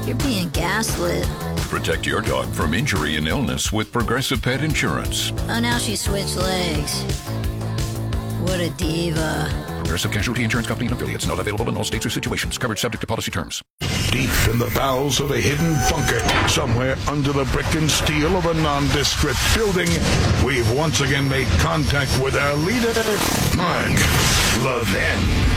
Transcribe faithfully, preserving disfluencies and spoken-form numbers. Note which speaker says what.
Speaker 1: You're being gaslit.
Speaker 2: Protect your dog from injury and illness with Progressive Pet Insurance.
Speaker 1: Oh, now she switched legs. What a diva.
Speaker 2: Progressive Casualty Insurance Company and affiliates. Not available in all states or situations. Coverage subject to policy terms.
Speaker 3: Deep in the bowels of a hidden bunker, somewhere under the brick and steel of a nondescript building, we've once again made contact with our leader, Mark Levin.